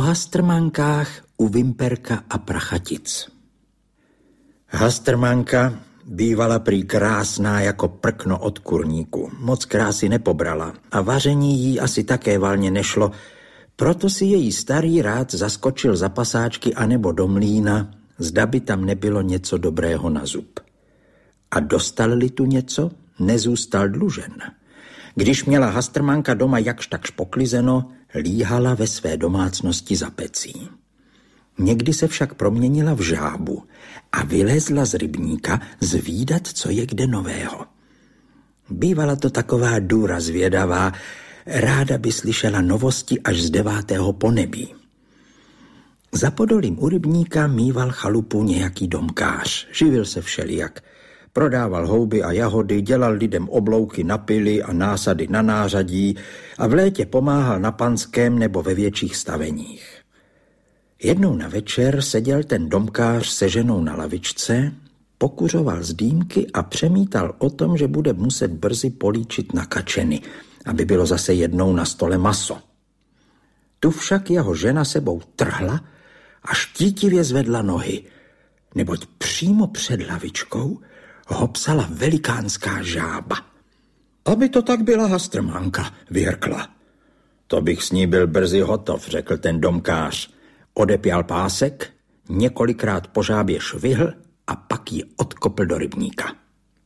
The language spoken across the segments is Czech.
Hastrmankách u Vimperka a Prachatic. Hastrmanka bývala prý krásná jako prkno od kurníku. Moc krásy nepobrala a vaření jí asi také valně nešlo, proto si její starý rád zaskočil za pasáčky anebo do mlýna, zda by tam nebylo něco dobrého na zub. A dostal-li tu něco, nezůstal dlužen. Když měla Hastrmanka doma jakž takž poklizeno, líhala ve své domácnosti za pecí. Někdy se však proměnila v žábu a vylezla z rybníka zvídat, co je kde nového. Bývala to taková důra zvědavá, ráda by slyšela novosti až z 9. ponebí. Za podolím u rybníka mýval chalupu nějaký domkář, živil se všelijak. Prodával houby a jahody, dělal lidem oblouky na pily a násady na nářadí a v létě pomáhal na panském nebo ve větších staveních. Jednou na večer seděl ten domkář se ženou na lavičce, pokuřoval z dýmky a přemítal o tom, že bude muset brzy políčit na kačeny, aby bylo zase jednou na stole maso. Tu však jeho žena sebou trhla a štítivě zvedla nohy, neboť přímo před lavičkou ho psala velikánská žába. Aby to tak byla Hastrmanka, vyhrkla. To bych s ní byl brzy hotov, řekl ten domkář. Odepěl pásek, několikrát po žábě švihl a pak ji odkopl do rybníka.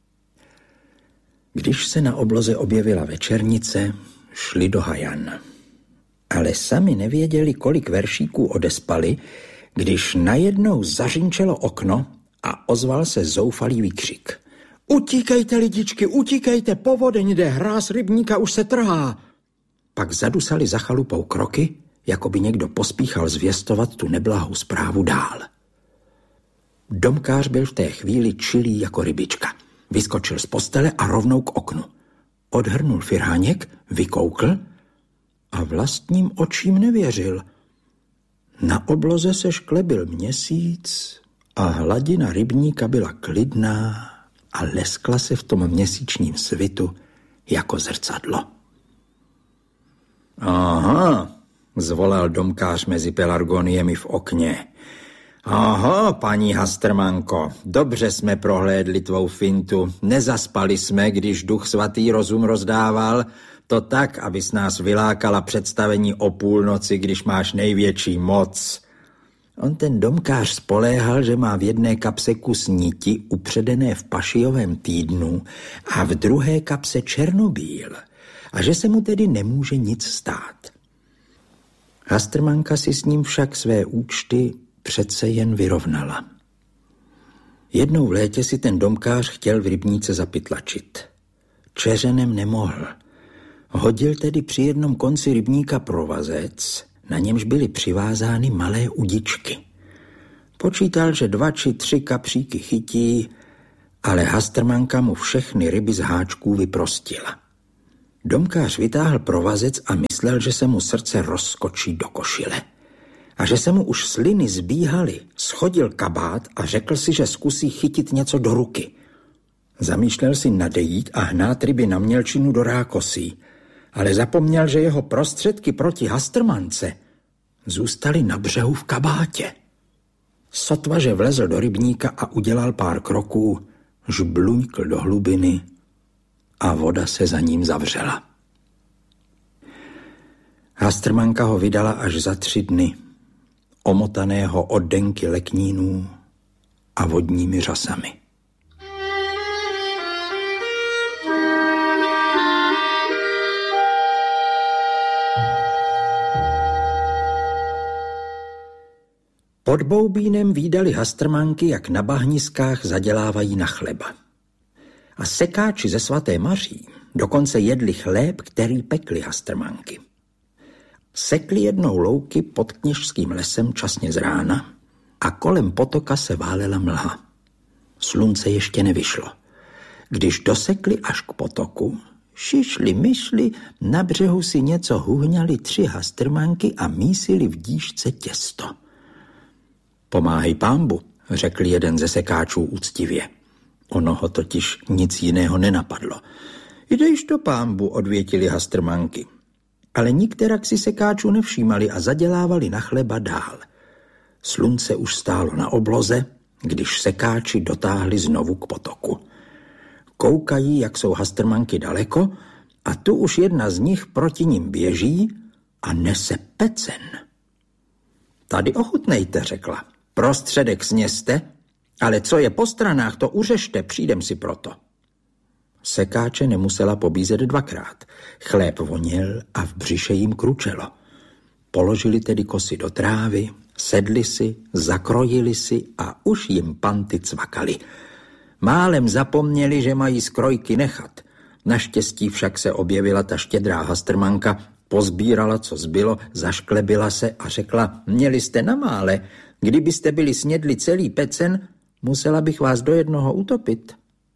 Když se na obloze objevila večernice, šli do hajan. Ale sami nevěděli, kolik veršíků odespali, když najednou zařinčelo okno a ozval se zoufalý výkřik. Utíkejte, lidičky, utíkejte, povodeň jde, hráz rybníka už se trhá. Pak zadusali za chalupou kroky, jako by někdo pospíchal zvěstovat tu neblahou zprávu dál. Domkář byl v té chvíli čilý jako rybička. Vyskočil z postele a rovnou k oknu. Odhrnul firháněk, vykoukl a vlastním očím nevěřil. Na obloze se šklebil měsíc a hladina rybníka byla klidná a leskla se v tom měsíčním svitu jako zrcadlo. Aha, zvolal domkář mezi pelargoniemi v okně. Aha, paní Hastrmanko, dobře jsme prohlédli tvou fintu. Nezaspali jsme, když Duch Svatý rozum rozdával. To tak, abys nás vylákala představení o půlnoci, když máš největší moc. On ten domkář spoléhal, že má v jedné kapse kus niti upředené v Pašijovém týdnu a v druhé kapse černobíl a že se mu tedy nemůže nic stát. Hastrmanka si s ním však své účty přece jen vyrovnala. Jednou v létě si ten domkář chtěl v rybníce zapytlačit. Čeřenem nemohl. Hodil tedy při jednom konci rybníka provazec, na němž byly přivázány malé udičky. Počítal, že 2 či 3 kapříky chytí, ale Hastrmanka mu všechny ryby z háčků vyprostila. Domkář vytáhl provazec a myslel, že se mu srdce rozskočí do košile. A že se mu už sliny zbíhaly, schodil kabát a řekl si, že zkusí chytit něco do ruky. Zamýšlel si nadejít a hnát ryby na mělčinu do rákosí, ale zapomněl, že jeho prostředky proti Hastrmance zůstaly na břehu v kabátě. Sotva, že vlezl do rybníka a udělal pár kroků, žbluňkl do hlubiny a voda se za ním zavřela. Hastrmanka ho vydala až za 3 dny, omotaného od denky leknínů a vodními řasami. Pod Boubínem vídali Hastrmanky, jak na bahniskách zadělávají na chleba. A sekáči ze Svaté Maří dokonce jedli chléb, který pekli Hastrmanky. Sekli jednou louky pod Kněžským lesem časně z rána a kolem potoka se válela mlha. Slunce ještě nevyšlo. Když dosekli až k potoku, šišli myšli, na břehu si něco huhňali 3 Hastrmanky a mísili v díšce těsto. Pomáhej pánbu, řekl jeden ze sekáčů úctivě. Ono ho totiž nic jiného nenapadlo. Jdeš to pánbu, odvětili Hastrmanky. ale nikterak si sekáčů nevšímali a zadělávali na chleba dál. Slunce už stálo na obloze, když sekáči dotáhli znovu k potoku. Koukají, jak jsou hastrmanky daleko, a tu už jedna z nich proti nim běží a nese pecen. Tady ochutnejte, řekla. Prostředek sněste, ale co je po stranách, to uřešte, přijdem si proto. Sekáče nemusela pobízet dvakrát. Chléb voněl a v břiše jim kručelo. Položili tedy kosy do trávy, sedli si, zakrojili si a už jim panty cvakaly. Málem zapomněli, že mají skrojky nechat. Naštěstí však se objevila ta štědrá hastrmanka, pozbírala, co zbylo, zašklebila se a řekla, měli jste na mále, kdybyste byli snědli celý pecen, musela bych vás do jednoho utopit.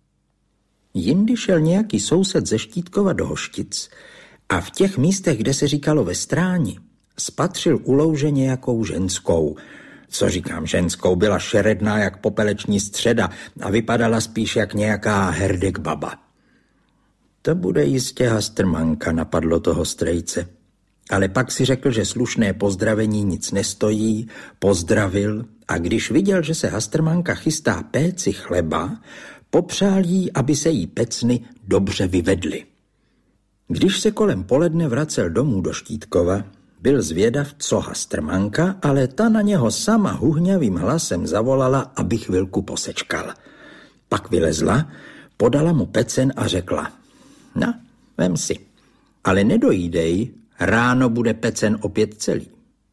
Jindy šel nějaký soused ze Štítkova do Hoštic a v těch místech, kde se říkalo ve Stráni, spatřil u louže nějakou ženskou. Co říkám ženskou, byla šeredná jak popeleční středa a vypadala spíš jak nějaká herdek baba. To bude jistě hastrmanka, napadlo toho strejce. Ale pak si řekl, že slušné pozdravení nic nestojí, pozdravil a když viděl, že se hastrmanka chystá péci chleba, popřál jí, aby se jí pecny dobře vyvedly. Když se kolem poledne vracel domů do Štítkova, byl zvědav, co hastrmanka, ale ta na něho sama huhňavým hlasem zavolala, aby chvilku posečkal. Pak vylezla, podala mu pecen a řekla, no, vem si, ale nedojídej, ráno bude pecen opět celý.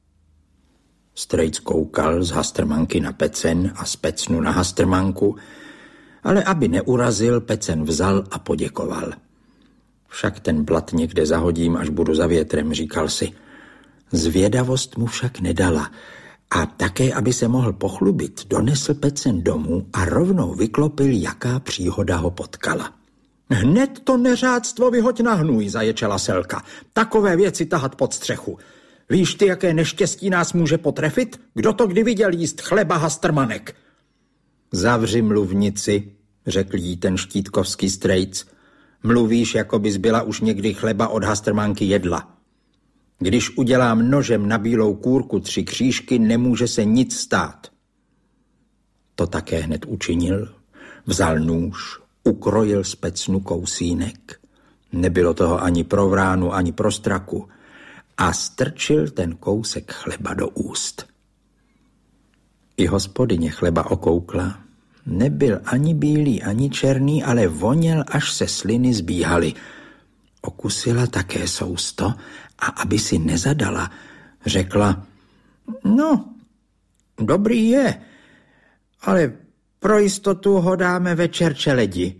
Strejc koukal z hastrmanky na pecen a z pecnu na hastrmanku, ale aby neurazil, pecen vzal a poděkoval. Však ten blat někde zahodím, až budu za větrem, říkal si. Zvědavost mu však nedala a také, aby se mohl pochlubit, donesl pecen domů a rovnou vyklopil, jaká příhoda ho potkala. Hned to neřádstvo vyhoď na hnůj, zaječela Selka. Takové věci tahat pod střechu. Víš ty, jaké neštěstí nás může potrefit? Kdo to kdy viděl jíst chleba hastrmanek? Zavři mluvnici, řekl jí ten štítkovský strejc. Mluvíš, jako bys byla už někdy chleba od hastrmanky jedla. Když udělám nožem na bílou kůrku 3 křížky, nemůže se nic stát. To také hned učinil. Vzal nůž, ukrojil z pecnu kousínek. Nebylo toho ani pro vránu, ani pro straku. A strčil ten kousek chleba do úst. I hospodyně chleba okoukla. Nebyl ani bílý, ani černý, ale voněl, až se sliny zbíhaly. Okusila také sousto a aby si nezadala, řekla, no, dobrý je, ale pro jistotu ho dáme večer čeledi.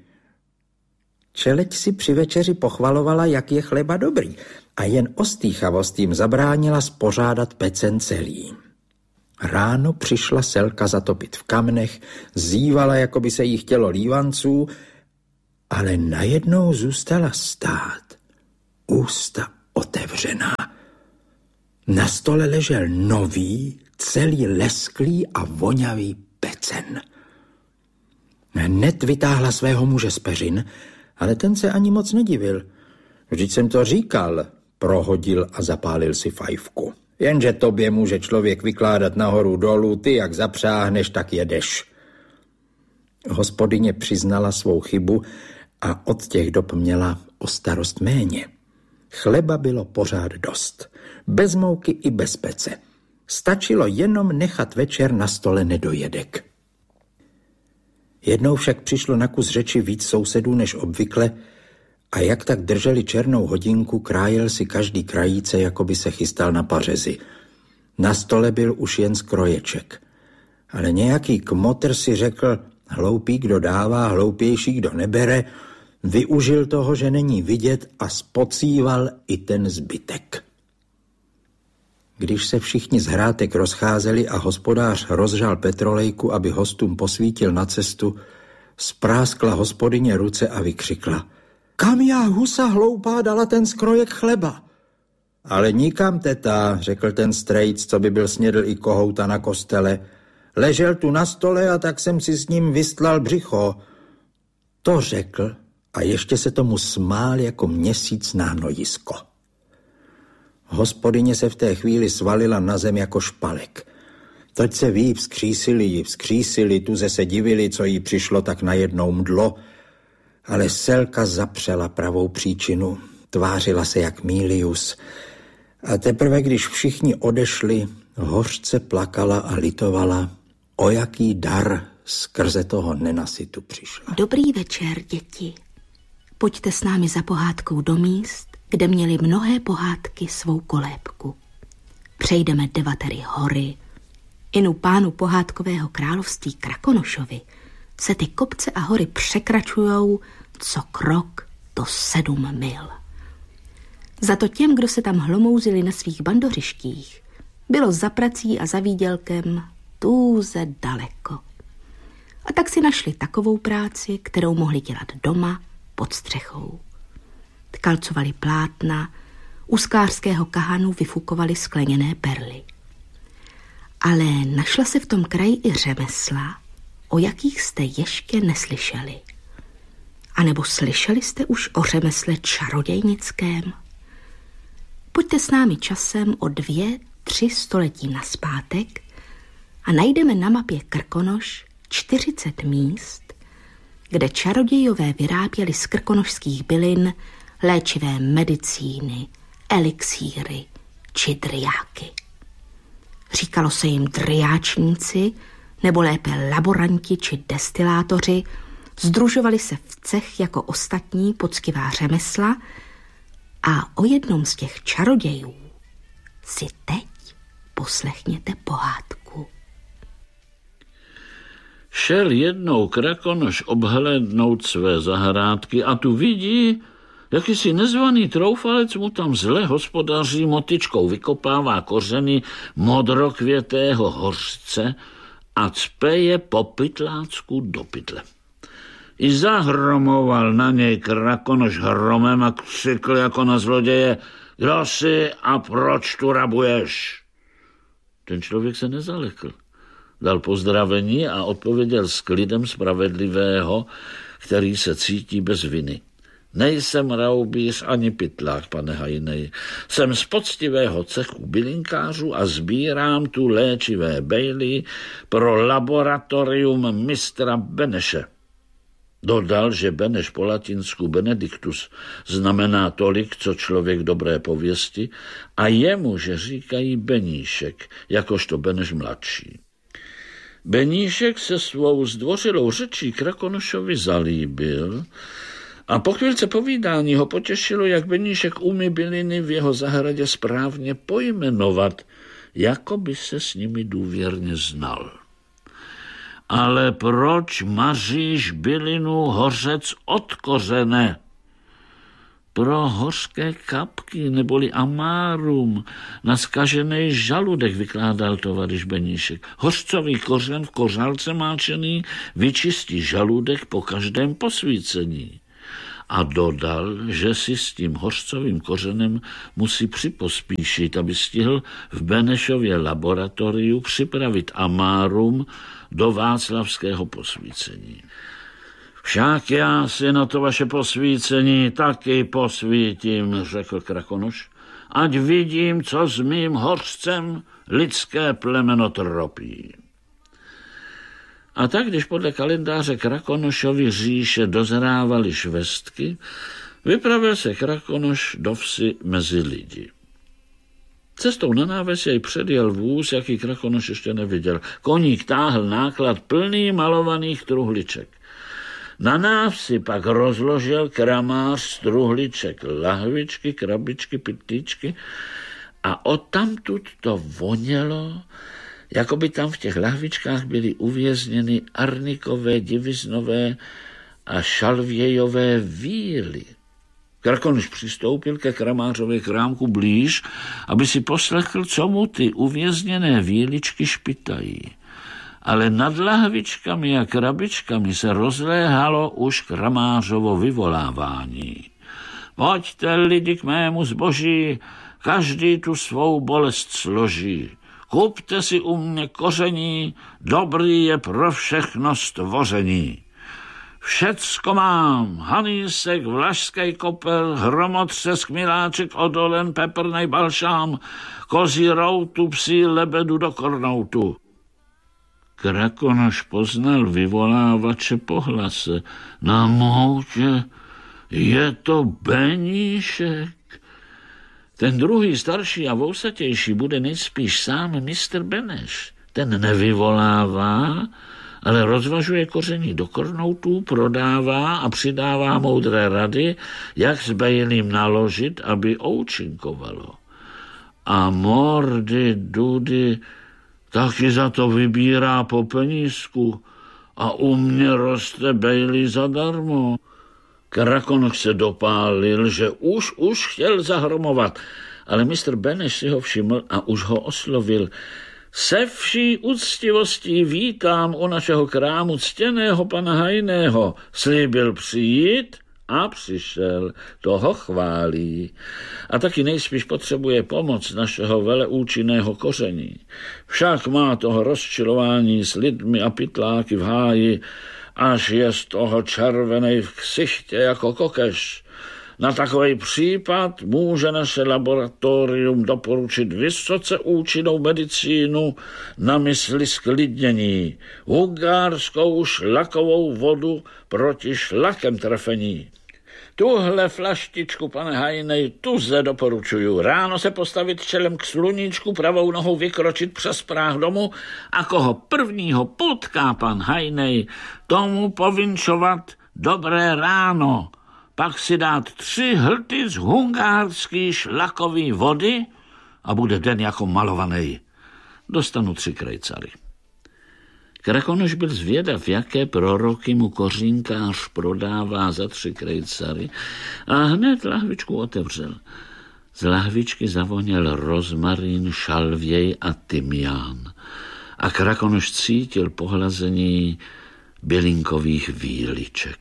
Čeleď si při večeři pochvalovala, jak je chleba dobrý a jen ostýchavost jim zabránila spořádat pecen celý. Ráno přišla Selka zatopit v kamnech, zívala, jako by se jí chtělo lívanců, ale najednou zůstala stát, ústa otevřená. Na stole ležel nový, celý lesklý a voňavý pecen. Hned vytáhla svého muže z peřin, ale ten se ani moc nedivil. Vždyť jsem to říkal, prohodil a zapálil si fajfku. Jenže tobě může člověk vykládat nahoru dolů, ty jak zapřáhneš, tak jedeš. Hospodyně přiznala svou chybu a od těch dob měla o starost méně. Chleba bylo pořád dost, bez mouky i bez pece. Stačilo jenom nechat večer na stole nedojedek. Jednou však přišlo na kus řeči víc sousedů než obvykle a jak tak drželi černou hodinku, krájel si každý krajíce, jako by se chystal na pařezi. Na stole byl už jen skroječek. Ale nějaký kmotr si řekl, hloupý, kdo dává, hloupější, kdo nebere, využil toho, že není vidět a spocíval i ten zbytek. Když se všichni z hrátek rozcházeli a hospodář rozžal petrolejku, aby hostům posvítil na cestu, spráskla hospodyně ruce a vykřikla. Kam já, husa hloupá, dala ten skrojek chleba? Ale nikam, teta, řekl ten strejc, co by byl snědl i kohouta na kostele. Ležel tu na stole a tak jsem si s ním vystlal břicho. To řekl a ještě se tomu smál jako měsíc na hnojisko. Hospodyně se v té chvíli svalila na zem jako špalek. Toť se ví, vzkřísili, tuze se divili, co jí přišlo tak najednou mdlo, ale Selka zapřela pravou příčinu, tvářila se jak Milius. A teprve, když všichni odešli, hořce plakala a litovala, o jaký dar skrze toho nenasytu přišla. Dobrý večer, děti. Pojďte s námi za pohádkou do míst, kde měly mnohé pohádky svou kolébku. Přejdeme 9 hory. Inu pánu pohádkového království Krakonošovi se ty kopce a hory překračujou co krok to 7 mil. Za to těm, kdo se tam hlomouzili na svých bandořištích, bylo za prací a za výdělkem tůze daleko. A tak si našli takovou práci, kterou mohli dělat doma pod střechou. Tkalcovali plátna, u sklářského kahanu vyfukovali skleněné perly. Ale našla se v tom kraji i řemesla, o jakých jste ještě neslyšeli. A nebo slyšeli jste už o řemesle čarodějnickém? Pojďte s námi časem o 2-3 století nazpátek a najdeme na mapě Krkonoš 40 míst, kde čarodějové vyráběli z krkonošských bylin léčivé medicíny, elixíry či driáky. Říkalo se jim driáčníci, nebo lépe laboranti či destilátoři, sdružovali se v cech jako ostatní poctivá řemesla a o jednom z těch čarodějů si teď poslechněte pohádku. Šel jednou Krakonoš obhlédnout své zahrádky a tu vidí, jakýsi nezvaný troufalec mu tam zle hospodaří, motyčkou vykopává kořeny modrokvětého hořce a cpe je po pytlácku do pytle. I zahromoval na něj Krakonoš hromem a křikl jako na zloděje: kdo jsi a proč tu rabuješ? Ten člověk se nezalekl. Dal pozdravení a odpověděl s klidem spravedlivého, který se cítí bez viny: nejsem raubíř ani pytlák, pane Hajnej. Jsem z poctivého cechu bylinkářů a sbírám tu léčivé bejly pro laboratorium mistra Beneše. Dodal, že Beneš po latinsku Benedictus znamená tolik, co člověk dobré pověsti, a jemu, že říkají Beníšek, jakožto Beneš mladší. Beníšek se svou zdvořilou řečí Krakonošovi zalíbil a po chvílce povídání ho potěšilo, jak Beníšek umí byliny v jeho zahradě správně pojmenovat, jako by se s nimi důvěrně znal. Ale proč maříš bylinu hořec od kořene? Pro hořké kapky, neboli amárum, na zkažený žaludek, vykládal tovaryš Beníšek. Hořcový kořen v kořálce máčený vyčistí žaludek po každém posvícení. A dodal, že si s tím hořcovým kořenem musí připospíšit, aby stihl v Benešově laboratoriu připravit amárum do václavského posvícení. Však já si na to vaše posvícení taky posvítím, řekl Krakonoš, ať vidím, co s mým hořcem lidské plemeno tropí. A tak, když podle kalendáře Krakonošovy říše dozrávaly švestky, vypravil se Krakonoš do vsi mezi lidi. Cestou na náves jej předjel vůz, jaký Krakonoš ještě neviděl. Koník táhl náklad plný malovaných truhliček. Na návsi pak rozložil kramář z truhliček lahvičky, krabičky, pytlíčky a odtamtud to vonělo, jako by tam v těch lahvičkách byly uvězněny arnikové, diviznové a šalvějové víly. Krakonoš přistoupil ke kramářově krámku blíž, aby si poslechl, co mu ty uvězněné víličky špitají. Ale nad lahvičkami a krabičkami se rozléhalo už kramářovo vyvolávání. Pojďte, lidi, k mému zboží, každý tu svou bolest složí. Kupte si u mě koření, dobrý je pro všechno stvoření. Všecko mám. Hanísek, vlašský kopel, hromotřesk, miláček, odolen, peprnej balšám, kozí routu, psí lebedu do kornoutu. Krakonoš poznal vyvolávače po hlase. Na moutě, je to Beníšek. Ten druhý, starší a vousatější, bude nejspíš sám mistr Beneš. Ten nevyvolává, ale rozvažuje koření do kornoutů, prodává a přidává moudré rady, jak s bejlím naložit, aby účinkovalo. A mordy, dudy, taky za to vybírá po penízku a u mě roste bejlí zadarmo. Krakonoš se dopálil, že už chtěl zahromovat, ale mistr Beneš si ho všiml a už ho oslovil. Se vší úctivostí vítám u našeho krámu ctěného pana Hajného. Slíbil přijít a přišel. Toho chválí. A taky nejspíš potřebuje pomoc našeho veleúčinného koření. Však má toho rozčilování s lidmi a pytláky v háji, až je z toho červenej v ksichtě jako kokeš. Na takový případ může naše laboratorium doporučit vysoce účinnou medicínu na mysli sklidnění, hungárskou šlakovou vodu proti šlakem trefení. Tuhle flaštičku, pane Hajnej, tu zde doporučuju. Ráno se postavit čelem k sluníčku, pravou nohou vykročit přes práh domu a koho prvního potká pan Hajnej, tomu povinčovat dobré ráno. Pak si dát 3 hlty z hungárský šlakový vody a bude den jako malovaný. Dostanu 3 krejcary. Krakonoš byl zvědav, jaké proroky mu kořínkář prodává za 3 krejcary a hned lahvičku otevřel. Z lahvičky zavoněl rozmarín, šalvěj a tymián a Krakonoš cítil pohlazení bylinkových výliček.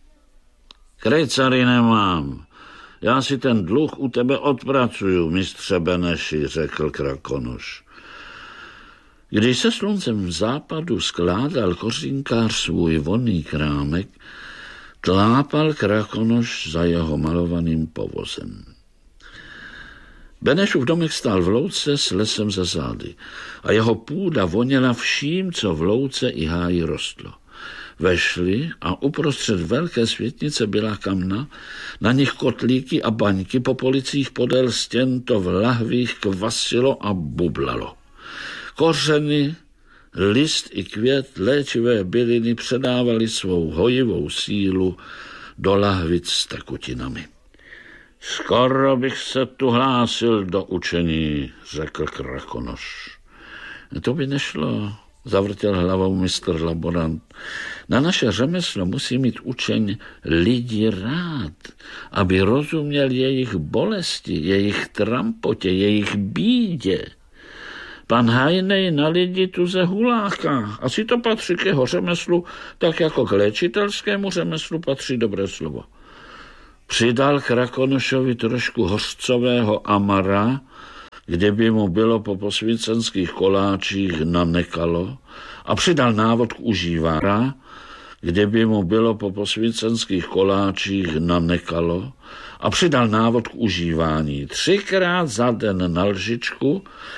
Krejcary nemám. Já si ten dluh u tebe odpracuju, mistře Beneši, řekl Krakonoš. Když se sluncem v západu skládal kořínkář svůj vonný krámek, tlápal Krakonoš za jeho malovaným povozem. Benešův domek stál v louce s lesem za zády a jeho půda voněla vším, co v louce i háji rostlo. Vešli a uprostřed velké světnice byla kamna, na nich kotlíky a baňky, po policích podél stěn to v lahvích kvasilo a bublalo. Kořeny, list i květ, léčivé byliny předávali svou hojivou sílu do lahvic s tekutinami. Skoro bych se tu hlásil do učení, řekl Krakonoš. To by nešlo, zavrtěl hlavou mistr laborant. Na naše řemeslo musí mít učeň lidi rád, aby rozuměl jejich bolesti, jejich trampotě, jejich bídě. Pan Hajnej na lidi tuze huláká. Asi to patří k jeho řemeslu, tak jako k léčitelskému řemeslu patří dobré slovo. Přidal Krakonošovi trošku hořcového amara, kde by mu bylo po posvícenských koláčích nanekalo, a přidal návod k užívání, kde by mu bylo po posvícenských koláčích nanekalo, a přidal návod k užívání 3krát za den na lžičku